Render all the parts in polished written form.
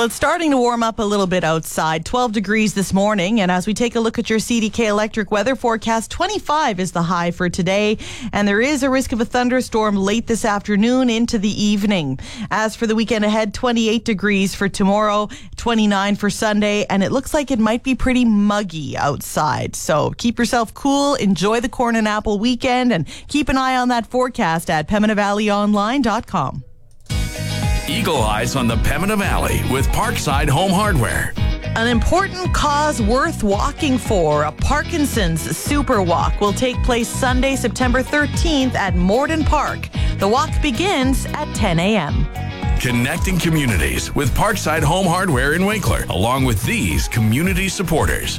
Well, it's starting to warm up a little bit outside. 12 degrees this morning. And as we take a look at your CDK Electric weather forecast, 25 is the high for today. And there is a risk of a thunderstorm late this afternoon into the evening. As for the weekend ahead, 28 degrees for tomorrow, 29 for Sunday. And it looks like it might be pretty muggy outside. So keep yourself cool. Enjoy the corn and apple weekend. And keep an eye on that forecast at PembinaValleyOnline.com. Eagle Eyes on the Pembina Valley with Parkside Home Hardware. An important cause worth walking for, a Parkinson's Super Walk, will take place Sunday, September 13th at Morden Park. The walk begins at 10 a.m. Connecting communities with Parkside Home Hardware in Winkler, along with these community supporters.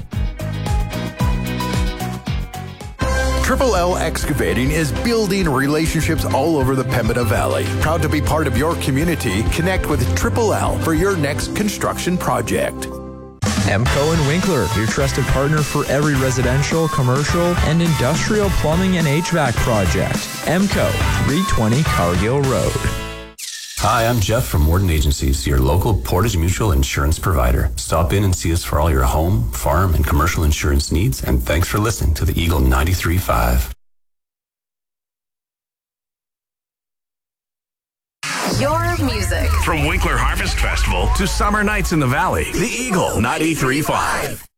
Triple L Excavating is building relationships all over the Pembina Valley. Proud to be part of your community. Connect with Triple L for your next construction project. EMCO and Winkler, your trusted partner for every residential, commercial, and industrial plumbing and HVAC project. EMCO, 320 Cargill Road. Hi, I'm Jeff from Warden Agencies, your local Portage Mutual insurance provider. Stop in and see us for all your home, farm, and commercial insurance needs, and thanks for listening to the Eagle 93.5. Your music. From Winkler Harvest Festival to summer nights in the valley, the Eagle 93.5.